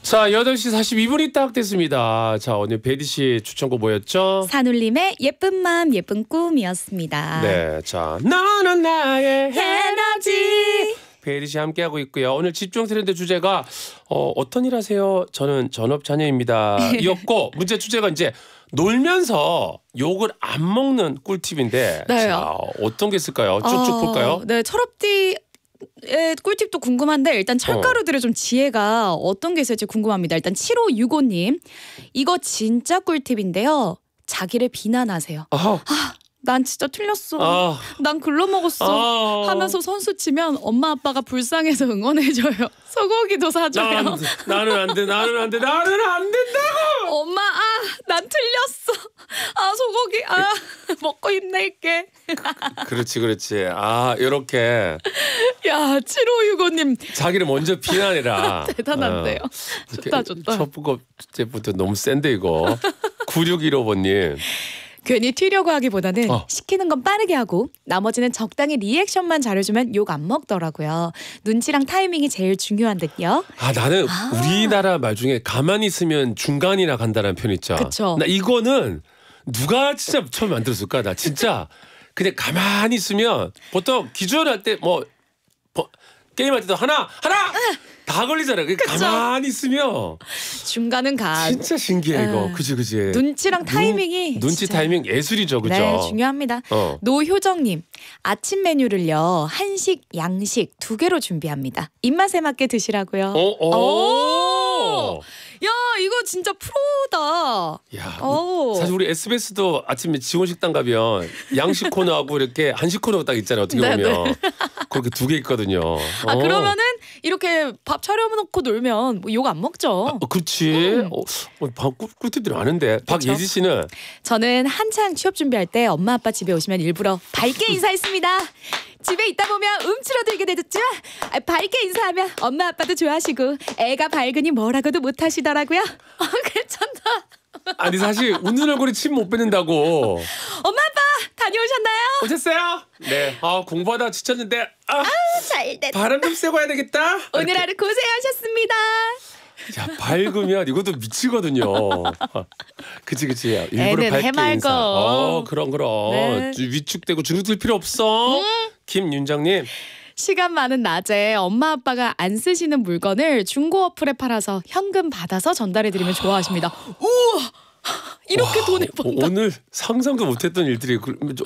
자, 8시 42분이 딱 됐습니다. 자, 오늘 베디 씨 추천곡 뭐였죠? 산울림의 예쁜 맘 예쁜 꿈이었습니다. 네, 자, 너는 나의 에너지. 베디 씨 함께하고 있고요. 오늘 집중 트렌드 주제가 어떤 일 하세요? 저는 전업 자녀입니다. 이었고 문제 주제가 이제 놀면서 욕을 안 먹는 꿀팁인데 네. 자, 어떤 게 있을까요? 쭉쭉 볼까요? 네, 철업디의 꿀팁도 궁금한데 일단 철가루들의 좀 지혜가 어떤 게 있을지 궁금합니다. 일단 7565님 이거 진짜 꿀팁인데요. 자기를 비난하세요. 난 진짜 틀렸어. 난 글러먹었어. 하면서 선수 치면 엄마 아빠가 불쌍해서 응원해줘요. 소고기도 사줘요. 나는 안 돼. 나는 안 돼. 나는 안 된다고. 엄마 난 틀렸어. 소고기 먹고 힘낼게. 그렇지. 이렇게 야 7565님 자기를 먼저 비난해라. 대단한데요. 좋다. 첫 번째부터 너무 센데 이거. 9615번님. 괜히 튀려고 하기보다는 시키는 건 빠르게 하고 나머지는 적당히 리액션만 잘해주면 욕 안 먹더라고요. 눈치랑 타이밍이 제일 중요한 듯요. 나는 우리나라 말 중에 가만히 있으면 중간이나 간다는 표현 있죠. 그쵸. 나 이거는 누가 진짜 처음에 만들었을까? 나 진짜 그냥 가만히 있으면 보통 기존할 때 게임할 때도 하나 다 걸리잖아요. 가만히 있으면 중간은 가. 진짜 신기해 이거. 그지. 눈치랑 타이밍이 눈치 진짜. 타이밍 예술이죠, 그죠? 네, 중요합니다. 노효정님 아침 메뉴를요 한식, 양식 2개로 준비합니다. 입맛에 맞게 드시라고요. 야 이거 진짜 프로다. 야, 사실 우리 SBS도 아침에 지원 식당 가면 양식 코너하고 이렇게 한식 코너가 딱 있잖아요. 어떻게 보면 그렇게 2개 있거든요. 그러면은 이렇게 밥 차려놓고 놀면 욕 안 먹죠. 그렇지. 꿀팁들이 많은데. 박예지 씨는? 저는 한창 취업 준비할 때 엄마 아빠 집에 오시면 일부러 밝게 인사했습니다. 집에 있다 보면 움츠러들게 되겠죠. 밝게 인사하면 엄마 아빠도 좋아하시고 애가 밝으니 뭐라고도 못하시더라고요. 괜찮다. 아니 사실 웃는 얼굴에 침 못 뱉는다고. 엄마 아빠 다녀오셨나요? 오셨어요? 네. 공부하다 지쳤는데 잘 됐다. 바람 좀 쐬고 와야 되겠다. 오늘 하루 고생하셨습니다. 야 밝으면 이것도 미치거든요. 그치. 일부러 밝게 인사. 그럼. 네. 위축되고 중독될 필요 없어. 김윤정님. 시간 많은 낮에 엄마 아빠가 안 쓰시는 물건을 중고 어플에 팔아서 현금 받아서 전달해드리면 좋아하십니다. 우와! 이렇게 돈을 번다. 오늘 상상도 못했던 일들이